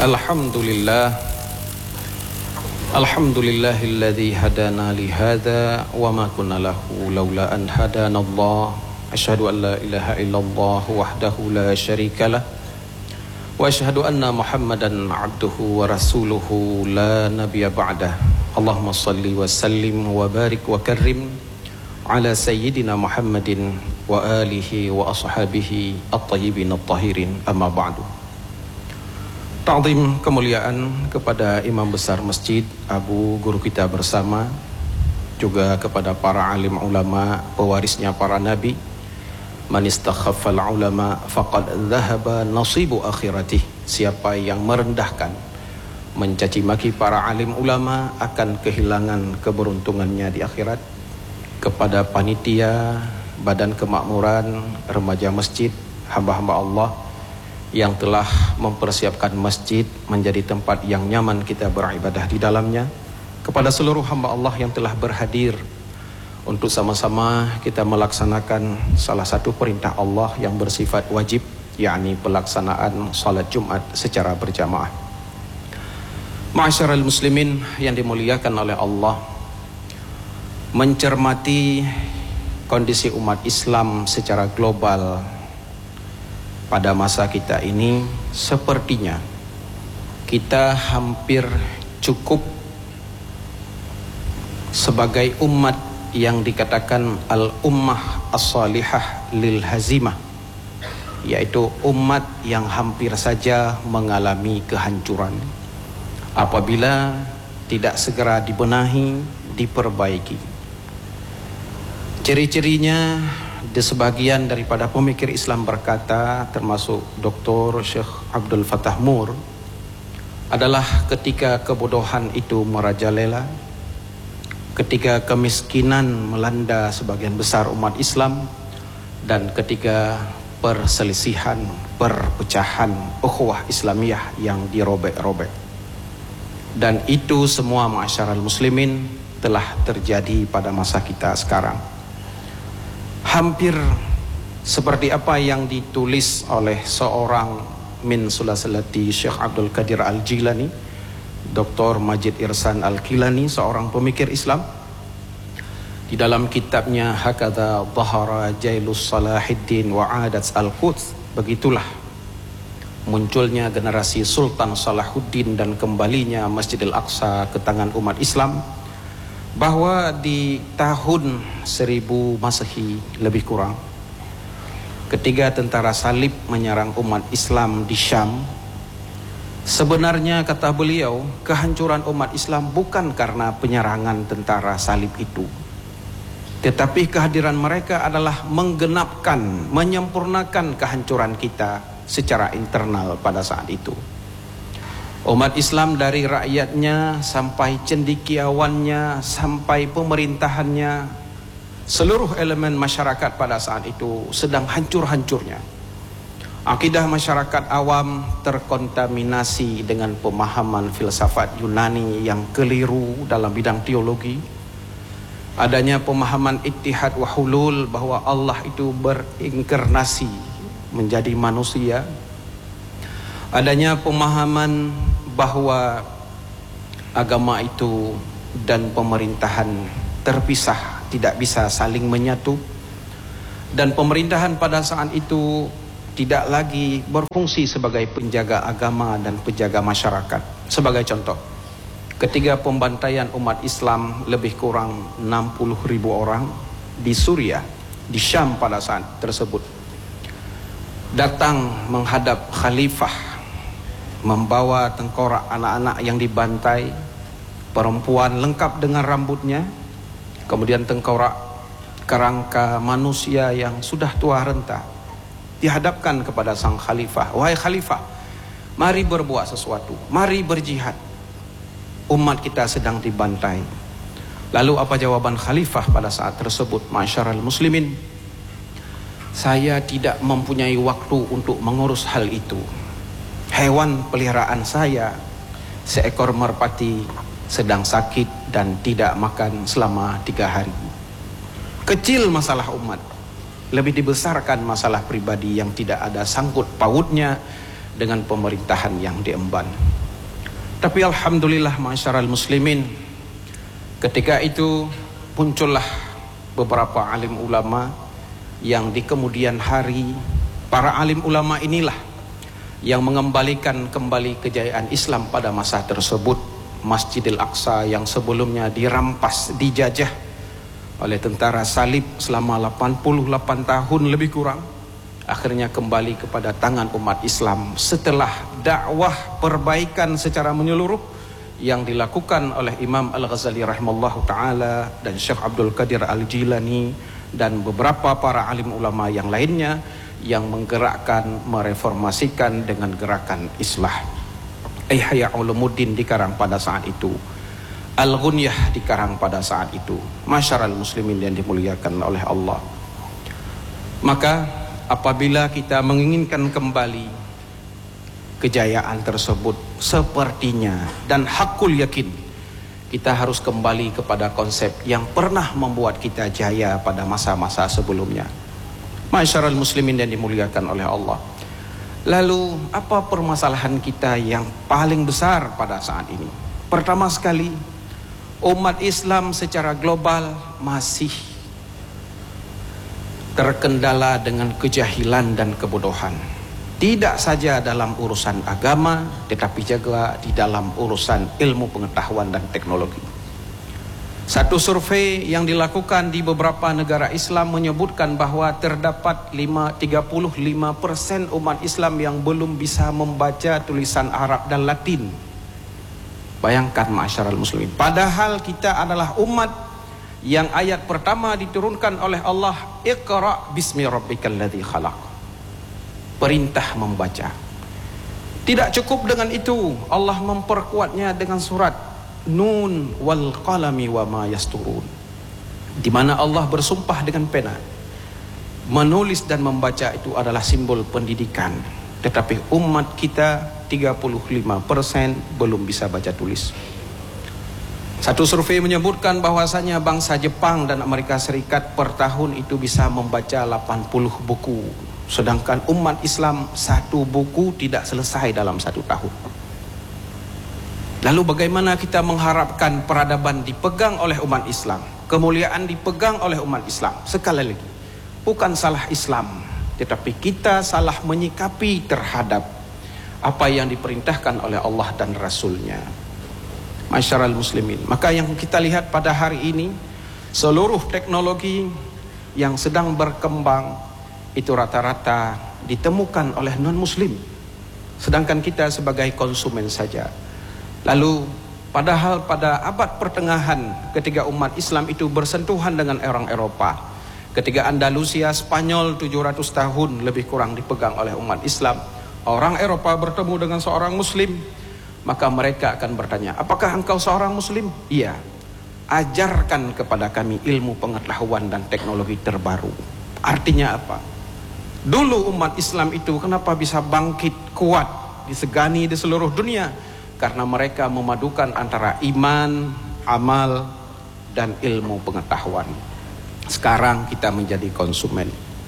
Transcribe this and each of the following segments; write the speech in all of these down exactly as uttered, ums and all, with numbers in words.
Alhamdulillah Alhamdulillahilladzi hadana lihada wa ma kunna lahu laula an hadana Allah. Asyhadu an la ilaha illallah wahdahu la syarikalah wa asyhadu anna Muhammadan abduhu wa rasuluhu la nabiyya ba'dah. Allahumma salli wa sallim wa barik wa karrim ala sayyidina Muhammadin wa alihi wa ashabihi at-tayyibin at-tahirin, amma ba'du. Ta'zim kemuliaan kepada Imam Besar Masjid, Abu Guru kita bersama, juga kepada para alim ulama, pewarisnya para nabi. Man istakhaffal ulama faqad dhahaba nasibu akhiratih. Siapa yang merendahkan, mencaci maki para alim ulama akan kehilangan keberuntungannya di akhirat. Kepada panitia, Badan Kemakmuran Remaja Masjid, hamba-hamba Allah yang telah mempersiapkan masjid menjadi tempat yang nyaman kita beribadah di dalamnya, kepada seluruh hamba Allah yang telah berhadir untuk sama-sama kita melaksanakan salah satu perintah Allah yang bersifat wajib, yakni pelaksanaan salat Jumat secara berjamaah. Ma'asyiral muslimin yang dimuliakan oleh Allah, mencermati kondisi umat Islam secara global pada masa kita ini, sepertinya kita hampir cukup sebagai umat yang dikatakan al-ummah as-salihah lil hazimah, yaitu umat yang hampir saja mengalami kehancuran apabila tidak segera dibenahi, diperbaiki. Ciri-cirinya, di sebagian daripada pemikir Islam berkata, termasuk Doktor Syekh Abdul Fattah Mur, adalah ketika kebodohan itu merajalela, ketika kemiskinan melanda sebagian besar umat Islam, dan ketika perselisihan, perpecahan ukhuwah Islamiyah yang dirobek-robek. Dan itu semua, ma'asyiral muslimin, telah terjadi pada masa kita sekarang. Hampir seperti apa yang ditulis oleh seorang min sulasalati Syekh Abdul Qadir Al-Jilani, Doktor Majid Irsan Al-Kilani, seorang pemikir Islam, di dalam kitabnya Hakadha Dhahara Jailus Salahiddin wa Adats Al-Quds. Begitulah munculnya generasi Sultan Salahuddin dan kembalinya Masjidil Aqsa ke tangan umat Islam, bahwa di tahun seribu Masehi lebih kurang, ketika tentara salib menyerang umat Islam di Syam, sebenarnya kata beliau, kehancuran umat Islam bukan karena penyerangan tentara salib itu, tetapi kehadiran mereka adalah menggenapkan, menyempurnakan kehancuran kita secara internal pada saat itu. Umat Islam dari rakyatnya sampai cendekiawannya, sampai pemerintahannya, seluruh elemen masyarakat pada saat itu sedang hancur-hancurnya. Akidah masyarakat awam terkontaminasi dengan pemahaman filsafat Yunani yang keliru dalam bidang teologi. Adanya pemahaman ittihad wa hulul, bahwa Allah itu berinkarnasi menjadi manusia. Adanya pemahaman bahwa agama itu dan pemerintahan terpisah, tidak bisa saling menyatu, dan pemerintahan pada saat itu tidak lagi berfungsi sebagai penjaga agama dan penjaga masyarakat. Sebagai contoh, ketika pembantaian umat Islam lebih kurang enam puluh ribu orang di Suriah, di Syam pada saat tersebut, datang menghadap khalifah, membawa tengkorak anak-anak yang dibantai, perempuan lengkap dengan rambutnya, kemudian tengkorak kerangka manusia yang sudah tua renta, dihadapkan kepada sang khalifah. Wahai khalifah, mari berbuat sesuatu, mari berjihad, umat kita sedang dibantai. Lalu apa jawaban khalifah pada saat tersebut? Ma'asyiral muslimin, saya tidak mempunyai waktu untuk mengurus hal itu. Hewan peliharaan saya, seekor merpati, sedang sakit dan tidak makan selama tiga hari. Kecil masalah umat, lebih dibesarkan masalah pribadi yang tidak ada sangkut pautnya dengan pemerintahan yang diemban. Tapi alhamdulillah masyarakat muslimin, ketika itu muncullah beberapa alim ulama yang di kemudian hari, para alim ulama inilah yang mengembalikan kembali kejayaan Islam pada masa tersebut. Masjidil Aqsa yang sebelumnya dirampas, dijajah oleh tentara salib selama delapan puluh delapan tahun lebih kurang, akhirnya kembali kepada tangan umat Islam setelah dakwah perbaikan secara menyeluruh yang dilakukan oleh Imam Al-Ghazali rahimallahu taala dan Syekh Abdul Qadir Al-Jilani dan beberapa para alim ulama yang lainnya yang menggerakkan, mereformasikan dengan gerakan islah. Ihya Ulumuddin dikarang pada saat itu, Al-Ghunyah dikarang pada saat itu. Masyarakat muslimin yang dimuliakan oleh Allah. Maka apabila kita menginginkan kembali kejayaan tersebut, sepertinya dan hakul yakin kita harus kembali kepada konsep yang pernah membuat kita jaya pada masa-masa sebelumnya. Masyarakat muslimin yang dimuliakan oleh Allah. Lalu apa permasalahan kita yang paling besar pada saat ini? Pertama sekali, umat Islam secara global masih terkendala dengan kejahilan dan kebodohan. Tidak saja dalam urusan agama, tetapi juga di dalam urusan ilmu pengetahuan dan teknologi. Satu survei yang dilakukan di beberapa negara Islam menyebutkan bahwa terdapat tiga puluh lima persen umat Islam yang belum bisa membaca tulisan Arab dan Latin. Bayangkan masyarakat muslimin. Padahal kita adalah umat yang ayat pertama diturunkan oleh Allah, Iqra bismi rabbikal ladzi khalaq. Perintah membaca. Tidak cukup dengan itu, Allah memperkuatnya dengan surat Nun wal qalami wa ma yasturun, di mana Allah bersumpah dengan pena. Menulis dan membaca itu adalah simbol pendidikan, tetapi umat kita tiga puluh lima persen belum bisa baca tulis. Satu survei menyebutkan bahwasanya bangsa Jepang dan Amerika Serikat per tahun itu bisa membaca delapan puluh buku, sedangkan umat Islam satu buku tidak selesai dalam satu tahun. Lalu bagaimana kita mengharapkan peradaban dipegang oleh umat Islam, kemuliaan dipegang oleh umat Islam? Sekali lagi, bukan salah Islam, tetapi kita salah menyikapi terhadap apa yang diperintahkan oleh Allah dan Rasulnya. Masyarakat muslimin, maka yang kita lihat pada hari ini, seluruh teknologi yang sedang berkembang itu rata-rata ditemukan oleh non-muslim, sedangkan kita sebagai konsumen saja. Lalu padahal pada abad pertengahan ketika umat Islam itu bersentuhan dengan orang Eropa, ketika Andalusia Spanyol tujuh ratus tahun lebih kurang dipegang oleh umat Islam, orang Eropa bertemu dengan seorang muslim, maka mereka akan bertanya, apakah engkau seorang muslim? Iya. Ajarkan kepada kami ilmu pengetahuan dan teknologi terbaru. Artinya apa? Dulu umat Islam itu kenapa bisa bangkit kuat, disegani di seluruh dunia? Karena mereka memadukan antara iman, amal, dan ilmu pengetahuan. Sekarang kita menjadi konsumen.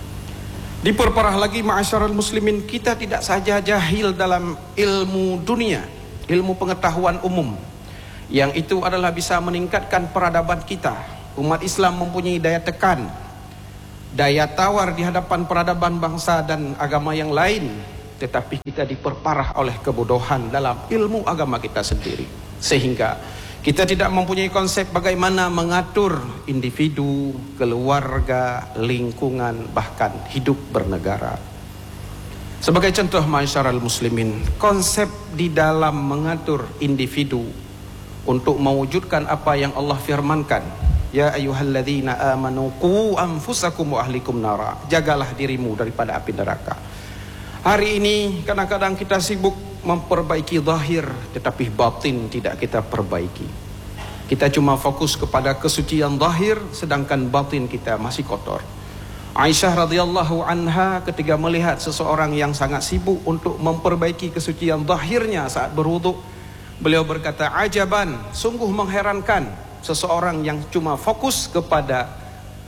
Diperparah lagi ma'asyiral muslimin, kita tidak saja jahil dalam ilmu dunia, ilmu pengetahuan umum, yang itu adalah bisa meningkatkan peradaban kita. Umat Islam mempunyai daya tekan, daya tawar di hadapan peradaban bangsa dan agama yang lain. Tetapi kita diperparah oleh kebodohan dalam ilmu agama kita sendiri, sehingga kita tidak mempunyai konsep bagaimana mengatur individu, keluarga, lingkungan, bahkan hidup bernegara. Sebagai contoh masyarakat muslimin, konsep di dalam mengatur individu untuk mewujudkan apa yang Allah firmankan, ya ayyuhalladzina amanu qu anfusakum wa ahlikum nara, jagalah dirimu daripada api neraka. Hari ini kadang-kadang kita sibuk memperbaiki zahir, tetapi batin tidak kita perbaiki. Kita cuma fokus kepada kesucian zahir, sedangkan batin kita masih kotor. Aisyah radhiyallahu anha ketika melihat seseorang yang sangat sibuk untuk memperbaiki kesucian zahirnya saat berwudu, beliau berkata, ajaban, sungguh mengherankan seseorang yang cuma fokus kepada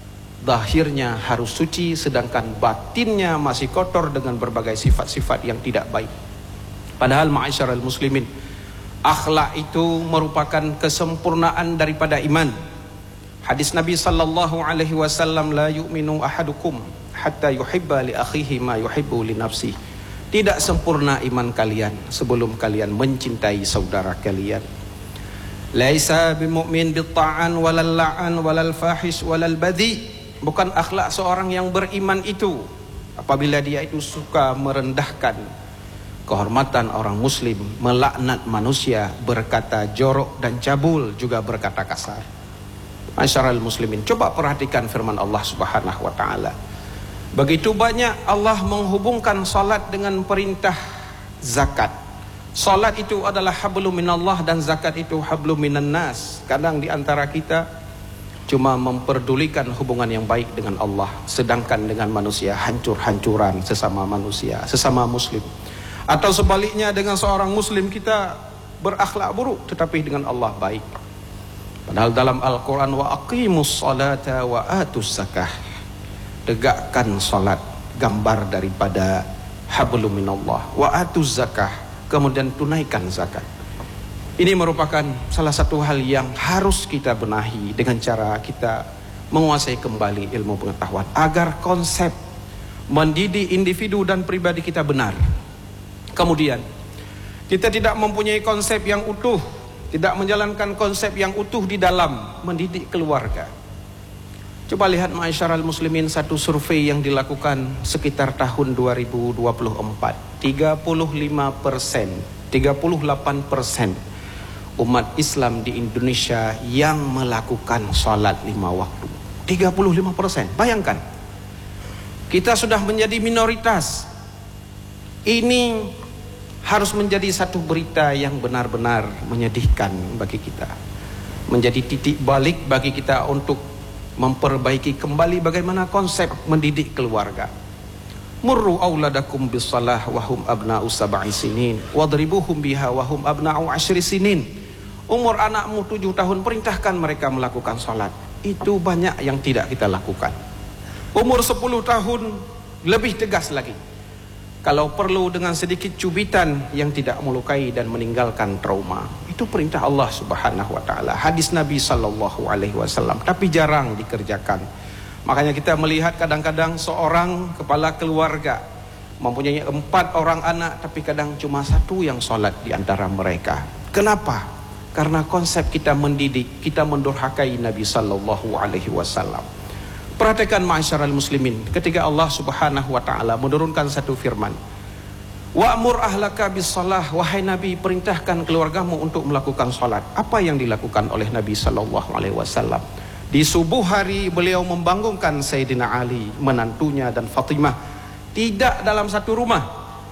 zahirnya harus suci, sedangkan batinnya masih kotor dengan berbagai sifat-sifat yang tidak baik. Padahal ma'asyiral muslimin, Akhlak itu merupakan kesempurnaan daripada iman. Hadis Nabi sallallahu alaihi wasallam, la yu'minu ahadukum hatta yuhibba li akhihi ma yuhibbu li nafsihi. Tidak sempurna iman kalian sebelum kalian mencintai saudara kalian. Laisa bimu'min bitta'an walal la'an walal fahish walal badhi. Bukan akhlak seorang yang beriman itu apabila dia itu suka merendahkan kehormatan orang muslim, melaknat manusia, berkata jorok dan cabul, juga berkata kasar. Masyarul muslimin, coba perhatikan firman Allah Subhanahu wa taala. Begitu banyak Allah menghubungkan salat dengan perintah zakat. Salat itu adalah hablum minallah dan zakat itu hablum minan nas. Kadang di antara kita cuma memperdulikan hubungan yang baik dengan Allah, sedangkan dengan manusia hancur-hancuran sesama manusia, sesama muslim. Atau sebaliknya, dengan seorang muslim kita berakhlak buruk tetapi dengan Allah baik. Padahal dalam Al-Quran, wa aqimus salata wa atus zakah, tegakkan salat, gambar daripada hablum minallah, wa atuz zakah, kemudian tunaikan zakat. Ini merupakan salah satu hal yang harus kita benahi dengan cara kita menguasai kembali ilmu pengetahuan agar konsep mendidik individu dan pribadi kita benar. Kemudian kita tidak mempunyai konsep yang utuh, tidak menjalankan konsep yang utuh di dalam mendidik keluarga. Coba lihat ma'asyiral muslimin, satu survei yang dilakukan sekitar tahun dua ribu dua puluh empat, tiga puluh lima persen, tiga puluh delapan persen umat Islam di Indonesia yang melakukan salat lima waktu. tiga puluh lima persen, bayangkan. Kita sudah menjadi minoritas. Ini harus menjadi satu berita yang benar-benar menyedihkan bagi kita, menjadi titik balik bagi kita untuk memperbaiki kembali bagaimana konsep mendidik keluarga. Murru auladakum bisalah wahum abna'u sab'i sinin wadribuhum biha wahum abna'u ashri sinin. Umur anakmu tujuh tahun, perintahkan mereka melakukan salat. Itu banyak yang tidak kita lakukan. Umur sepuluh tahun, lebih tegas lagi. Kalau perlu dengan sedikit cubitan yang tidak melukai dan meninggalkan trauma. Itu perintah Allah Subhanahu wa taala. Hadis Nabi sallallahu alaihi wasallam, tapi jarang dikerjakan. Makanya kita melihat kadang-kadang seorang kepala keluarga mempunyai empat orang anak, tapi kadang cuma satu yang salat di antara mereka. Kenapa? Karena konsep kita mendidik, kita mendurhakai Nabi sallallahu alaihi wasallam. Perhatikan ma'asyiral muslimin, ketika Allah Subhanahu wa taala menurunkan satu firman, wa'mur ahlaka bis-shalah, wahai Nabi, perintahkan keluargamu untuk melakukan salat. Apa yang dilakukan oleh Nabi sallallahu alaihi wasallam? Di subuh hari beliau membangunkan Sayyidina Ali, menantunya, dan Fatimah, tidak dalam satu rumah.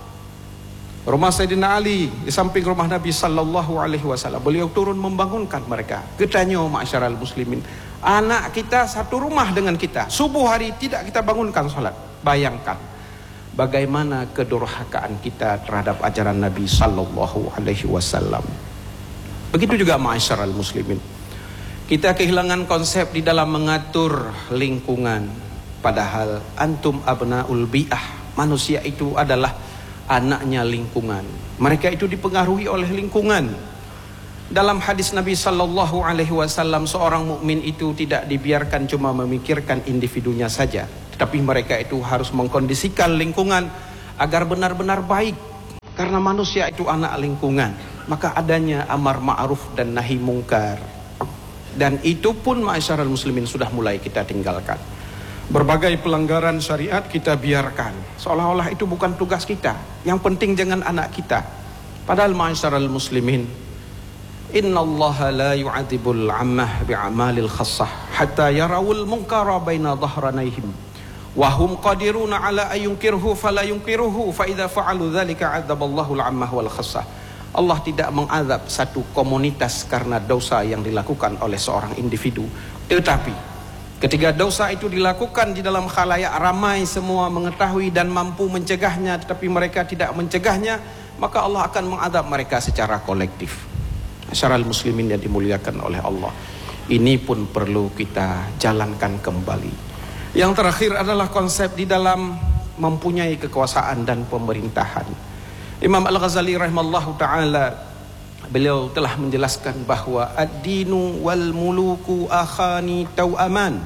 Rumah Sayyidina Ali di samping rumah Nabi sallallahu alaihi wasallam. Beliau turun membangunkan mereka. Ketanya ma'asyiral muslimin, anak kita satu rumah dengan kita, subuh hari tidak kita bangunkan salat. Bayangkan bagaimana kedurhakaan kita terhadap ajaran Nabi sallallahu alaihi wasallam. Begitu juga ma'asyiral muslimin, kita kehilangan konsep di dalam mengatur lingkungan. Padahal antum abnaul bi'ah, manusia itu adalah anaknya lingkungan. Mereka itu dipengaruhi oleh lingkungan. Dalam hadis Nabi sallallahu alaihi wasallam, seorang mukmin itu tidak dibiarkan cuma memikirkan individunya saja, tetapi mereka itu harus mengkondisikan lingkungan agar benar-benar baik. Karena manusia itu anak lingkungan, maka adanya amar ma'ruf dan nahi mungkar. Dan itu pun ma'asyiral muslimin sudah mulai kita tinggalkan. Berbagai pelanggaran syariat kita biarkan, seolah-olah itu bukan tugas kita. Yang penting jangan anak kita. Padahal ma'asyiral muslimin, innallaha la yu'adzibul 'ammah bi'amalil khassah hatta yarawul munkara baina dhahranaihim wa hum qadiruna 'ala ayyunkirhu fala yunkiruhu fa idza fa'alu dzalika 'adzaballahu al-'ammah wal khassah. Allah tidak mengazab satu komunitas karena dosa yang dilakukan oleh seorang individu, tetapi ketika dosa itu dilakukan di dalam khalayak ramai, semua mengetahui dan mampu mencegahnya, tetapi mereka tidak mencegahnya, maka Allah akan mengazab mereka secara kolektif. Masyarakat muslimin yang dimuliakan oleh Allah, ini pun perlu kita jalankan kembali. Yang terakhir adalah konsep di dalam mempunyai kekuasaan dan pemerintahan. Imam Al-Ghazali rahimallahu ta'ala beliau telah menjelaskan bahwa ad-dinu wal muluku akhani tau'aman.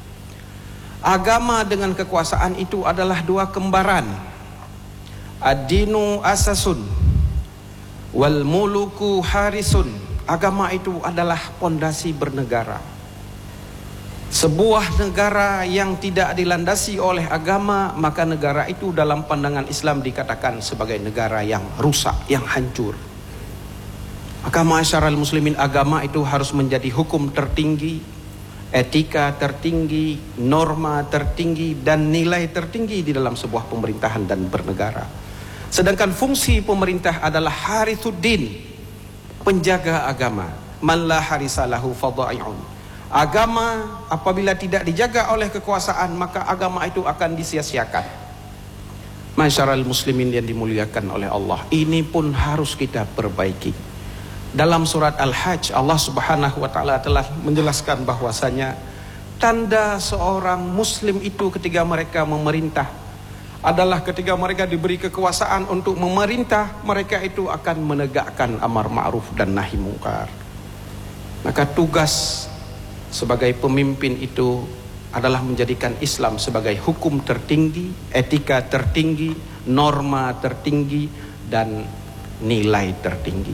Agama dengan kekuasaan itu adalah dua kembaran. Ad-dinu asasun wal muluku harisun. Agama itu adalah pondasi bernegara. Sebuah negara yang tidak dilandasi oleh agama, maka negara itu dalam pandangan Islam dikatakan sebagai negara yang rusak, yang hancur. Maka ma'asyiral muslimin, agama itu harus menjadi hukum tertinggi, etika tertinggi, norma tertinggi, dan nilai tertinggi di dalam sebuah pemerintahan dan bernegara. Sedangkan fungsi pemerintah adalah harithuddin, penjaga agama. Man la harisalahu fadha'i'un. Agama apabila tidak dijaga oleh kekuasaan, maka agama itu akan disia-siakan. Ma'asyiral muslimin yang dimuliakan oleh Allah, ini pun harus kita perbaiki. Dalam surat Al-Hajj, Allah Subhanahu wa taala telah menjelaskan bahwasanya tanda seorang muslim itu ketika mereka memerintah adalah ketika mereka diberi kekuasaan untuk memerintah, mereka itu akan menegakkan amar ma'ruf dan nahi mungkar. Maka tugas sebagai pemimpin itu adalah menjadikan Islam sebagai hukum tertinggi, etika tertinggi, norma tertinggi, dan nilai tertinggi.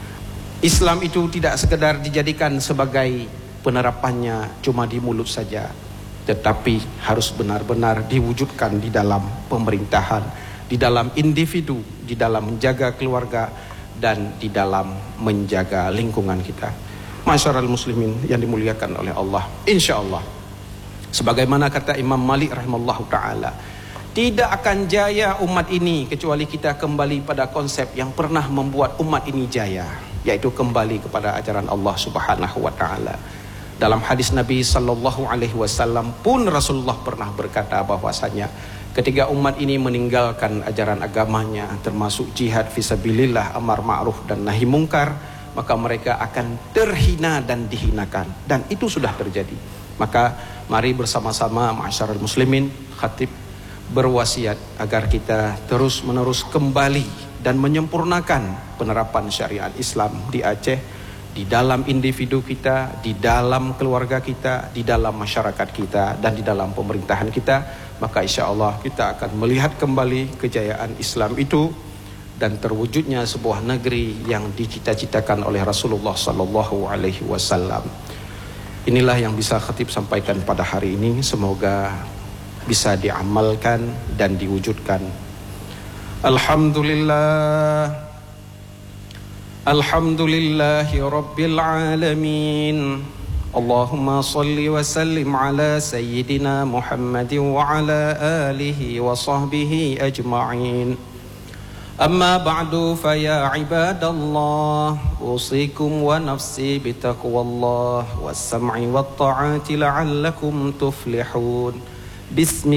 Islam itu tidak sekedar dijadikan sebagai penerapannya cuma di mulut saja, tetapi harus benar-benar diwujudkan di dalam pemerintahan, di dalam individu, di dalam menjaga keluarga, dan di dalam menjaga lingkungan kita. Ma'asyiral muslimin yang dimuliakan oleh Allah, insya Allah sebagaimana kata Imam Malik rahimallahu ta'ala, tidak akan jaya umat ini kecuali kita kembali pada konsep yang pernah membuat umat ini jaya, yaitu kembali kepada ajaran Allah Subhanahu wa ta'ala. Dalam hadis Nabi sallallahu alaihi wasallam pun Rasulullah pernah berkata bahwasanya ketika umat ini meninggalkan ajaran agamanya, termasuk jihad fisabilillah, amar ma'ruf dan nahi mungkar, maka mereka akan terhina dan dihinakan, dan itu sudah terjadi. Maka mari bersama-sama ma'asyiral muslimin, khatib berwasiat agar kita terus menerus kembali dan menyempurnakan penerapan syariat Islam di Aceh, di dalam individu kita, di dalam keluarga kita, di dalam masyarakat kita, dan di dalam pemerintahan kita. Maka insya Allah kita akan melihat kembali kejayaan Islam itu dan terwujudnya sebuah negeri yang dicita-citakan oleh Rasulullah sallallahu alaihi wasallam. Inilah yang bisa khatib sampaikan pada hari ini, semoga bisa diamalkan dan diwujudkan. Alhamdulillah, alhamdulillahi rabbil alamin. Allahumma salli wa sallim ala sayyidina Muhammadin wa ala alihi wa sahbihi ajma'in. أما بعد فيا عباد الله أوصيكم ونفسي بتقوى الله والسمع والطاعة لعلكم تفلحون. بسم